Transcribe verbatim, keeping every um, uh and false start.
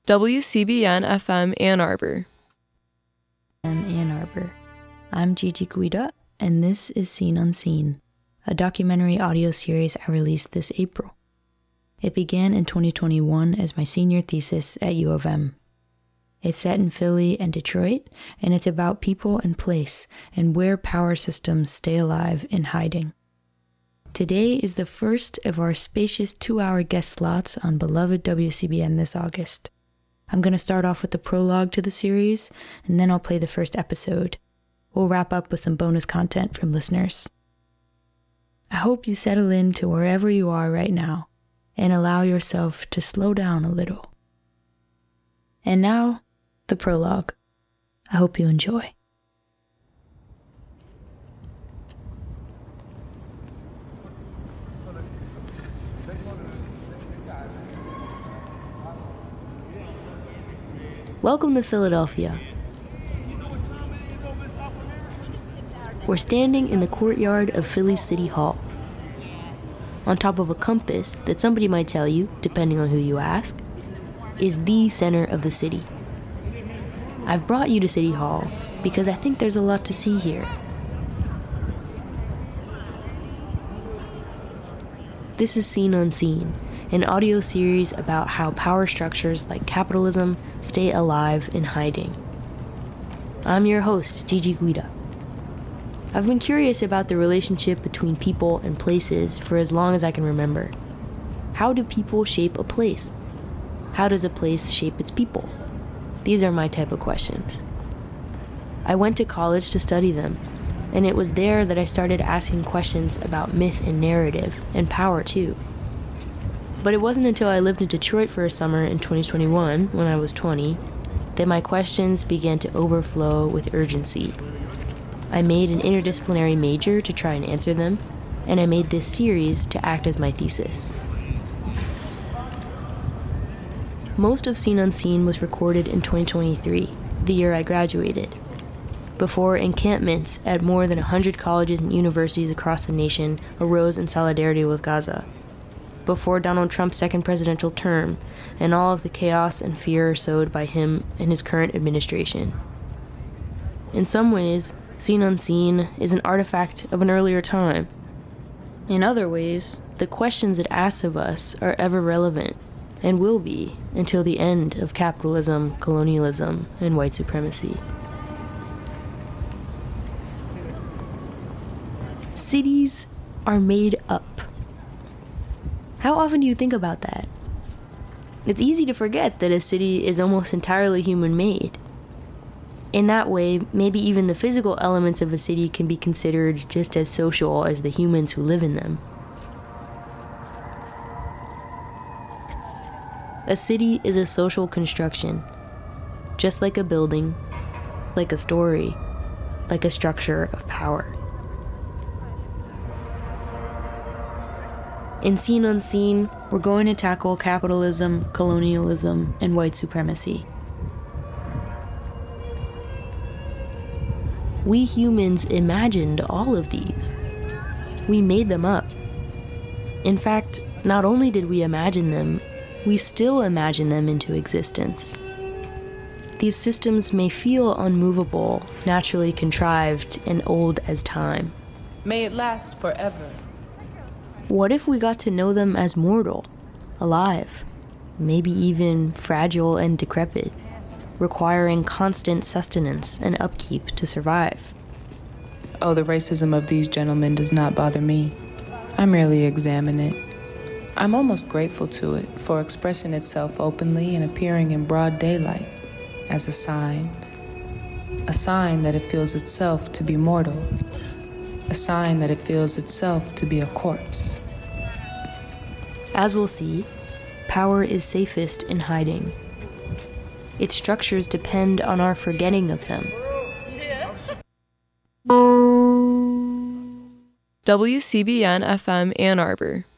W C B N F M Ann Arbor. I'm Ann Arbor. I'm Gigi Guida, and this is Scene Unseen, a documentary audio series I released this April. It began in twenty twenty-one as my senior thesis at U of M. It's set in Philly and Detroit, and it's about people and place and where power systems stay alive in hiding. Today is the first of our spacious two-hour guest slots on beloved W C B N this August. I'm going to start off with the prologue to the series, and then I'll play the first episode. We'll wrap up with some bonus content from listeners. I hope you settle into wherever you are right now and allow yourself to slow down a little. And now, the prologue. I hope you enjoy. Welcome to Philadelphia. We're standing in the courtyard of Philly City Hall, on top of a compass that somebody might tell you, depending on who you ask, is the center of the city. I've brought you to City Hall because I think there's a lot to see here. This is Scene Unseen, an audio series about how power structures like capitalism stay alive in hiding. I'm your host, Gigi Guida. I've been curious about the relationship between people and places for as long as I can remember. How do people shape a place? How does a place shape its people? These are my type of questions. I went to college to study them, and it was there that I started asking questions about myth and narrative, and power too. But it wasn't until I lived in Detroit for a summer in twenty twenty-one, when I was twenty, that my questions began to overflow with urgency. I made an interdisciplinary major to try and answer them, and I made this series to act as my thesis. Most of Scene Unseen was recorded in twenty twenty-three, the year I graduated, before encampments at more than one hundred colleges and universities across the nation arose in solidarity with Gaza, before Donald Trump's second presidential term and all of the chaos and fear sowed by him and his current administration. In some ways, Scene Unseen is an artifact of an earlier time. In other ways, the questions it asks of us are ever relevant and will be until the end of capitalism, colonialism, and white supremacy. Cities are made up. How often do you think about that? It's easy to forget that a city is almost entirely human-made. In that way, maybe even the physical elements of a city can be considered just as social as the humans who live in them. A city is a social construction, just like a building, like a story, like a structure of power. In Scene Unseen, we're going to tackle capitalism, colonialism, and white supremacy. We humans imagined all of these. We made them up. In fact, not only did we imagine them, we still imagine them into existence. These systems may feel unmovable, naturally contrived, and old as time. May it last forever. What if we got to know them as mortal, alive, maybe even fragile and decrepit, requiring constant sustenance and upkeep to survive? Oh, the racism of these gentlemen does not bother me. I merely examine it. I'm almost grateful to it for expressing itself openly and appearing in broad daylight as a sign. A sign that it feels itself to be mortal. A sign that it feels itself to be a corpse. As we'll see, power is safest in hiding. Its structures depend on our forgetting of them. W C B N F M Ann Arbor.